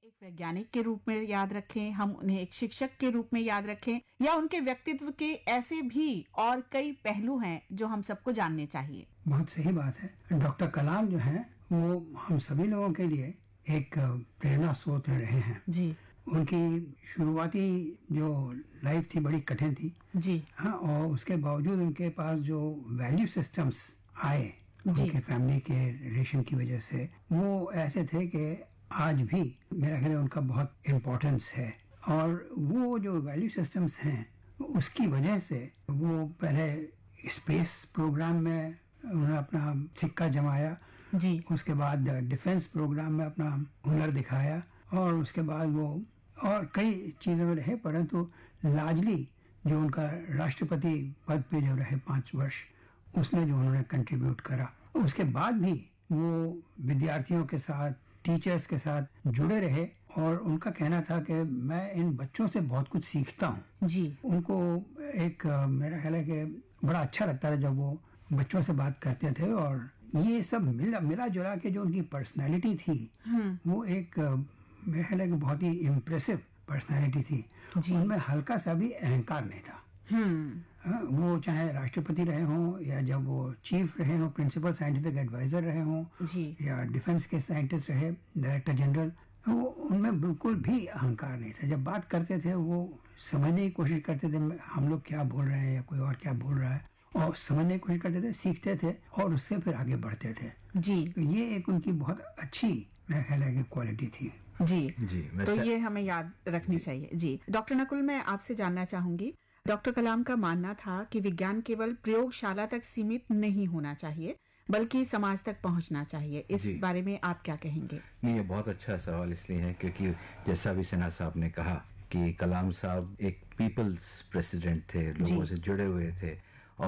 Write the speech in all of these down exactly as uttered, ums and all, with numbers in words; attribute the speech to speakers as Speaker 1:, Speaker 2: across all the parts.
Speaker 1: एक वैज्ञानिक के रूप में याद रखें, हम उन्हें एक शिक्षक के रूप में याद रखें, या उनके व्यक्तित्व के ऐसे भी और कई पहलू हैं जो हम सबको जानने चाहिए?
Speaker 2: बहुत सही बात है। डॉक्टर कलाम जो हैं वो हम सभी लोगों के लिए एक प्रेरणा स्रोत रहे हैं जी। उनकी शुरुआती जो लाइफ थी बड़ी कठिन थी जी हाँ, और उसके बावजूद उनके पास जो वैल्यू सिस्टम्स आए उनके फैमिली के रिलेशन की वजह से, वो ऐसे थे कि आज भी मेरा ख्याल है उनका बहुत इम्पोर्टेंस है। और वो जो वैल्यू सिस्टम्स हैं उसकी वजह से वो पहले स्पेस प्रोग्राम में उन्होंने अपना सिक्का जमाया जी, उसके बाद डिफेंस प्रोग्राम में अपना हुनर दिखाया, और उसके बाद वो और कई चीज़ों में रहे, परंतु लार्जली जो उनका राष्ट्रपति पद पे जो रहे पाँच वर्ष, उसमें जो उन्होंने कंट्रीब्यूट करा, उसके बाद भी वो विद्यार्थियों के साथ, टीचर्स के साथ जुड़े रहे। और उनका कहना था कि मैं इन बच्चों से बहुत कुछ सीखता हूँ जी। उनको एक मेरा ख्याल है कि बड़ा अच्छा लगता था जब वो बच्चों से बात करते थे, और ये सब मिला मिला जुला के जो उनकी पर्सनैलिटी थी वो एक मेरा ख्याल है कि बहुत ही इम्प्रेसिव पर्सनैलिटी थी। उनमें हल्का सा भी अहंकार नहीं था। हाँ, वो चाहे राष्ट्रपति रहे हों या जब वो चीफ रहे हों, प्रिंसिपल साइंटिफिक एडवाइजर रहे हों या डिफेंस के साइंटिस्ट रहे, डायरेक्टर जनरल, वो उनमें बिल्कुल भी अहंकार नहीं था। जब बात करते थे वो समझने की कोशिश करते थे हम लोग क्या बोल रहे हैं या कोई और क्या बोल रहा है, और समझने की कोशिश करते थे, सीखते थे और उससे फिर आगे बढ़ते थे जी। तो ये एक उनकी बहुत अच्छी मेरा ख्याल है कि क्वालिटी थी
Speaker 1: जी जी। तो ये हमें याद रखनी चाहिए जी। डॉक्टर नकुल, मैं आपसे जानना चाहूंगी, डॉक्टर कलाम का मानना था कि विज्ञान केवल प्रयोगशाला तक सीमित नहीं होना चाहिए बल्कि समाज तक पहुंचना चाहिए। इस बारे में आप क्या कहेंगे?
Speaker 3: नहीं, ये बहुत अच्छा सवाल इसलिए है क्योंकि जैसा भी सिन्हा साहब ने कहा कि कलाम साहब एक पीपल्स प्रेसिडेंट थे, लोगों से जुड़े हुए थे,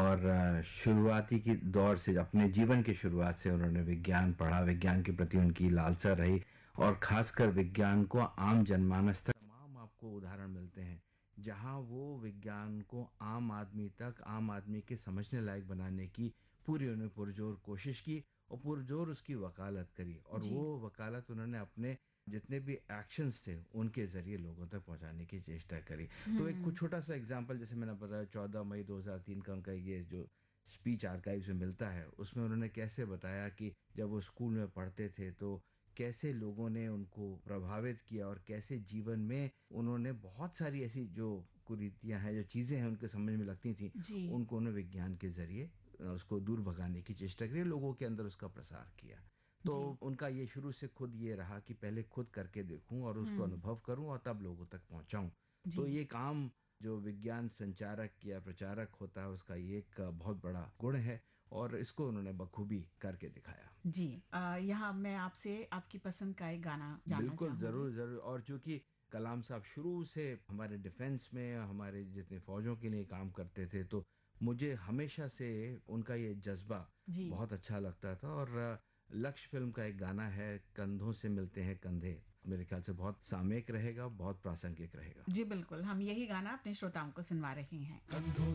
Speaker 3: और शुरुआती की दौर से, अपने जीवन की शुरुआत से उन्होंने विज्ञान पढ़ा, विज्ञान के प्रति उनकी लालसा रही, और खासकर विज्ञान को आम जनमानस तक तमाम आपको उदाहरण मिलते हैं जहां वो विज्ञान को आम आदमी तक, आम आदमी के समझने लायक बनाने की पूरी उन्होंने पुरजोर कोशिश की और पुरजोर उसकी वकालत करी, और वो वकालत उन्होंने अपने जितने भी एक्शंस थे उनके जरिए लोगों तक पहुंचाने की चेष्टा करी। तो एक कुछ छोटा सा एग्जांपल, जैसे मैंने बताया चौदह मई दो हज़ार तीन का उनका ये जो स्पीच आर्काइव से मिलता है, उसमें उन्होंने कैसे बताया कि जब वो स्कूल में पढ़ते थे तो कैसे लोगों ने उनको प्रभावित किया और कैसे जीवन में उन्होंने बहुत सारी ऐसी जो कुरीतियां हैं, जो चीज़ें हैं उनके समझ में लगती थी, उनको उन्होंने विज्ञान के जरिए उसको दूर भगाने की चेष्टा करी, लोगों के अंदर उसका प्रसार किया। तो उनका ये शुरू से खुद ये रहा कि पहले खुद करके देखूं और उसको अनुभव करूं और तब लोगों तक पहुंचाऊं। तो ये काम जो विज्ञान संचारक या प्रचारक होता है उसका ये एक बहुत बड़ा गुण है, और इसको उन्होंने बखूबी करके दिखाया
Speaker 1: जी। यहाँ मैं आपसे आपकी पसंद का एक गाना जानना
Speaker 3: बिल्कुल जरूर जरूर। और चूंकि कलाम साहब शुरू से हमारे डिफेंस में, हमारे जितने फौजों के लिए काम करते थे, तो मुझे हमेशा से उनका ये जज्बा बहुत अच्छा लगता था। और लक्ष्य फिल्म का एक गाना है, कंधों से मिलते हैं कंधे, मेरे ख्याल से बहुत सामयिक रहेगा, बहुत प्रासंगिक रहेगा।
Speaker 1: जी बिल्कुल, हम यही गाना अपने श्रोताओं को सुनवा रहे हैं।
Speaker 4: कंधों